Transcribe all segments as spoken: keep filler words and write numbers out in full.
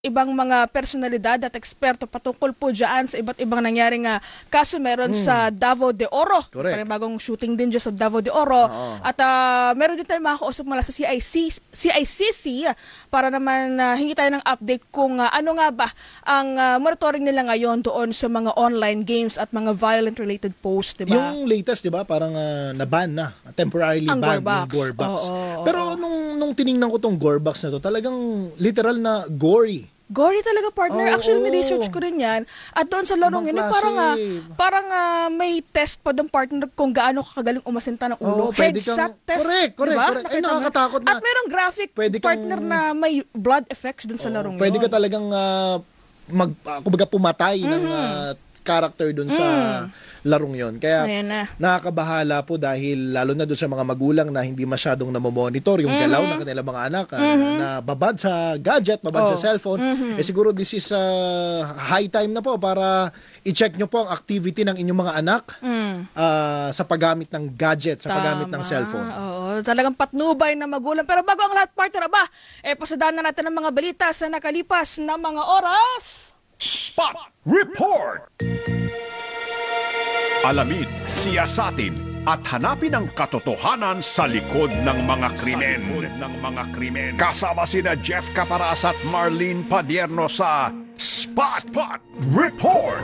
ibang mga personalidad at eksperto patungkol po dyan sa iba't ibang nangyaring uh, kaso meron hmm. sa Davao de Oro. Correct. Bagong shooting din dyan sa Davao de Oro. Oo. At uh, meron din tayo makakausap mula sa C I C, C I C C para naman uh, hingi tayo ng update kung uh, ano nga ba ang uh, monitoring nila ngayon doon sa mga online games at mga violent related posts, diba? Yung latest, diba, parang uh, na-ban na. Temporarily ang banned Gorebox. yung Gorebox. Oo, oo, Pero oo. nung, nung tiningnan ko tong Gorebox na to, talagang literal na gory. Gory talaga, partner. Oh, Actually, oh. ni-research ko rin yan. At doon sa larong yun, eh, parang, uh, parang uh, may test pa doon, partner, kung gaano kakagaling umasinta ng ulo. Oh, Headshot kang, test. Correct, correct. Diba? correct. Ay, nakakatakot na. At merong graphic, pwede partner, kang, na may blood effects doon sa oh, larong pwede yun. Pwede ka talagang, uh, mag, uh, kumbaga pumatay mm-hmm. ng uh, character doon mm. sa larong yon. Kaya na. nakakabahala po dahil lalo na doon sa mga magulang na hindi masyadong namomonitor yung mm-hmm. galaw ng kanilang mga anak mm-hmm. na babad sa gadget, babad oh. sa cellphone. Mm-hmm. Eh siguro this is uh, high time na po para i-check nyo po ang activity ng inyong mga anak mm. uh, sa paggamit ng gadget, sa Tama. paggamit ng cellphone. Oo, talagang patnubay na magulang. Pero bago ang lahat, partner, ba, eh pasadaan na natin ang mga balita sa nakalipas na mga oras. Spot Report! Alamin, siyasatin at hanapin ang katotohanan sa likod ng mga krimen. ng mga krimen. Kasama sina Jeff Caparas at Marlene Padierno sa Spot, Spot Report!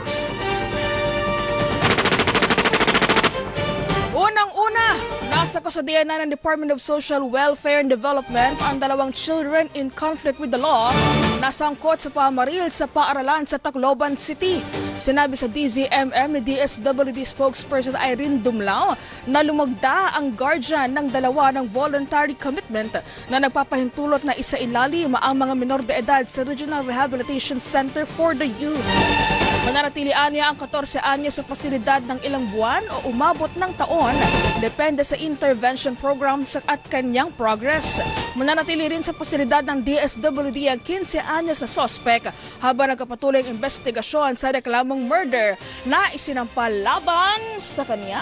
Unang-una, nasa kusodian na ng Department of Social Welfare and Development ang dalawang children in conflict with the law na sangkot sa pamaril sa paaralan sa Tacloban City. Sinabi sa D Z M M ni D S W D spokesperson Irene Dumlao na lumagda ang guardian ng dalawa ng voluntary commitment na nagpapahintulot na isailalim ang mga minor de edad sa Regional Rehabilitation Center for the Youth. Mananatilian niya ang fourteen anyos sa pasilidad ng ilang buwan o umabot ng taon, depende sa intervention program at kanyang progress. Mananatili rin sa pasilidad ng D S W D ang fifteen anyos na sospek habang nagkapatuloy ang investigasyon sa reklamong murder na isinampal laban sa kanya.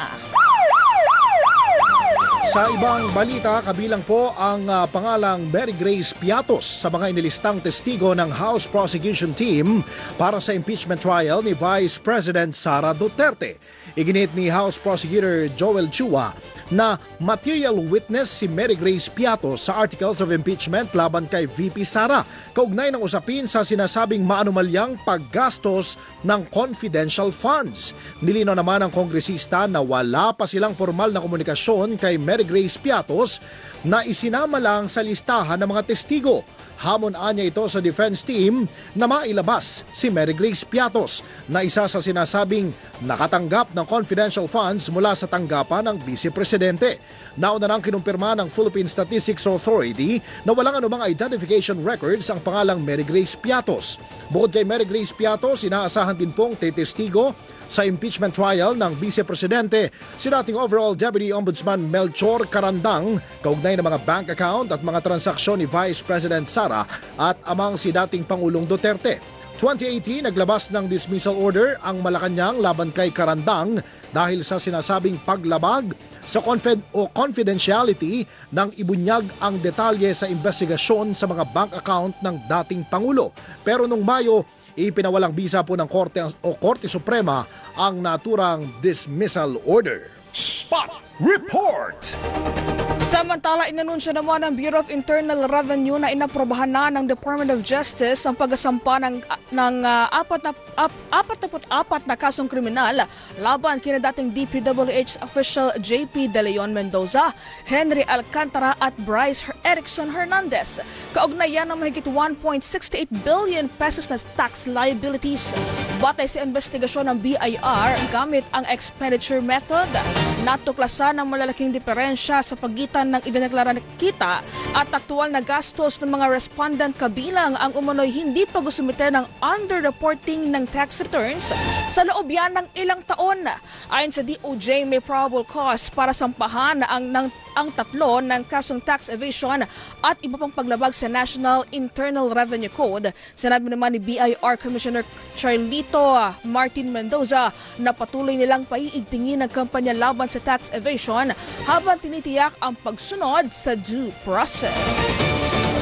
Sa ibang balita, kabilang po ang uh, pangalang Mary Grace Piatos sa mga inilistang testigo ng House Prosecution Team para sa impeachment trial ni Vice President Sara Duterte. Iginit ni House Prosecutor Joel Chua na material witness si Mary Grace Piatos sa articles of impeachment laban kay V P Sara, kaugnay ng usapin sa sinasabing maanumalyang paggastos ng confidential funds. Nilinaw naman ng kongresista na wala pa silang formal na komunikasyon kay Mary Grace Piatos na isinama lang sa listahan ng mga testigo. Hamon anya ito sa defense team na mailabas si Mary Grace Piatos na isa sa sinasabing nakatanggap ng confidential funds mula sa tanggapan ng Vice Presidente. Nauna nang kinumpirma ng Philippine Statistics Authority na walang anumang identification records ang pangalang Mary Grace Piatos. Bukod kay Mary Grace Piatos, inaasahan din pong tetestigo sa impeachment trial ng Vice Presidente si dating overall Deputy Ombudsman Melchor Carandang, kaugnay ng mga bank account at mga transaksyon ni Vice President Sara at amang si dating Pangulong Duterte. twenty eighteen, naglabas ng dismissal order ang Malacanang laban kay Carandang dahil sa sinasabing paglabag sa confid- o confidentiality nang ibunyag ang detalye sa investigasyon sa mga bank account ng dating Pangulo. Pero nung Mayo, ipinawalang bisa po ng Korte o Korte Suprema ang naturang dismissal order. Spot Report! Samantala, inanunsyo naman ng Bureau of Internal Revenue na inaprobahan na ng Department of Justice ang pagkasampa ng, ng uh, apat na, ap, apat na kasong kriminal laban kina dating D P W H official J P De Leon Mendoza, Henry Alcantara at Bryce Erickson Hernandez. Kaugnayan ng mahigit one point six eight billion pesos na tax liabilities. Batay sa investigasyon ng B I R gamit ang expenditure method, natuklasan ang malalaking diferensya sa pagitan ng idineklara na kita at aktual na gastos ng mga respondent, kabilang ang umano'y hindi pag-usumite ng underreporting ng tax returns sa loob yan ng ilang taon. Ayon sa D O J, may probable cause para sampahan ang, ng, ang tatlo ng kasong tax evasion at iba pang paglabag sa National Internal Revenue Code. Sinabi naman ni B I R Commissioner Charlito Martin Mendoza na patuloy nilang paiigtingin ang kampanya laban sa tax evasion habang tinitiyak ang pagsunod sa due process.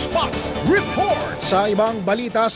spot report. Sa ibang balita,